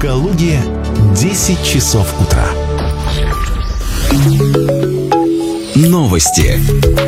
Калуге 10 часов утра. Новости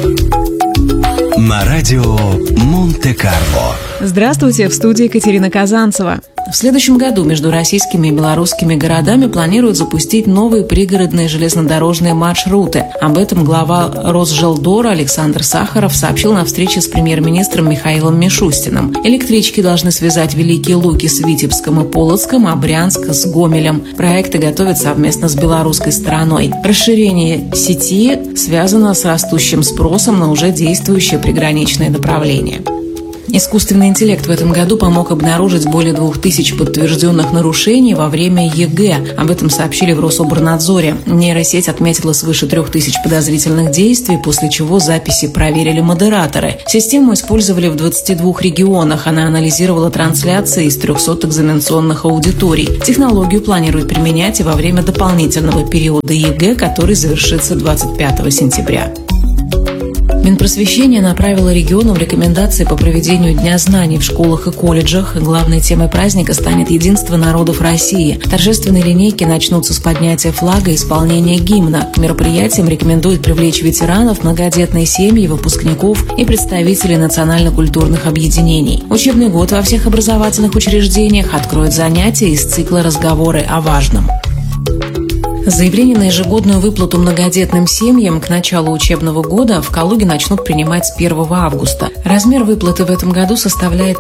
на радио Монте-Карло. Здравствуйте, в студии Екатерина Казанцева. В следующем году между российскими и белорусскими городами планируют запустить новые пригородные железнодорожные маршруты. Об этом глава Росжелдора Александр Сахаров сообщил на встрече с премьер-министром Михаилом Мишустиным. Электрички должны связать Великие Луки с Витебском и Полоцком, а Брянск с Гомелем. Проекты готовят совместно с белорусской стороной. Расширение сети связано с растущим спросом на уже действующие приграничные направления. Искусственный интеллект в этом году помог обнаружить более 2000 подтвержденных нарушений во время ЕГЭ. Об этом сообщили в Рособорнадзоре. Нейросеть отметила свыше 3000 подозрительных действий, после чего записи проверили модераторы. Систему использовали в 22 регионах. Она анализировала трансляции из 300 экзаменационных аудиторий. Технологию планируют применять и во время дополнительного периода ЕГЭ, который завершится 25 сентября. Минпросвещение направило регионам рекомендации по проведению Дня знаний в школах и колледжах. Главной темой праздника станет единство народов России. Торжественные линейки начнутся с поднятия флага и исполнения гимна. К мероприятиям рекомендуют привлечь ветеранов, многодетные семьи, выпускников и представителей национально-культурных объединений. Учебный год во всех образовательных учреждениях откроет занятия из цикла «Разговоры о важном». Заявление на ежегодную выплату многодетным семьям к началу учебного года в Калуге начнут принимать с 1 августа. Размер выплаты в этом году составляет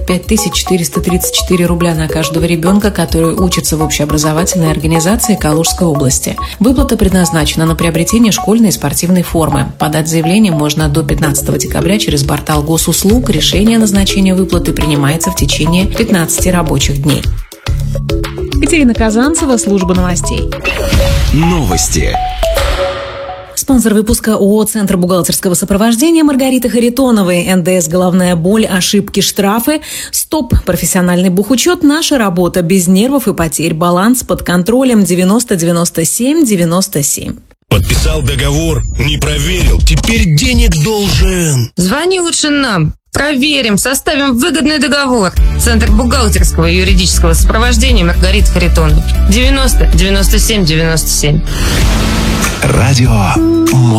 5434 рубля на каждого ребенка, который учится в общеобразовательной организации Калужской области. Выплата предназначена на приобретение школьной и спортивной формы. Подать заявление можно до 15 декабря через портал госуслуг. Решение о назначении выплаты принимается в течение 15 рабочих дней. Екатерина Казанцева, служба новостей. Новости. Спонсор выпуска ООО «Центр бухгалтерского сопровождения» Маргарита Харитоновой. НДС «Головная боль», ошибки, штрафы. Стоп. Профессиональный бухучет. Наша работа. Без нервов и потерь. Баланс под контролем. 90 97 97. Подписал договор, не проверил. Теперь денег должен. Звони лучше нам. Проверим, составим выгодный договор. Центр бухгалтерского и юридического сопровождения Маргарита Харитоновой. 90 97 97. Радио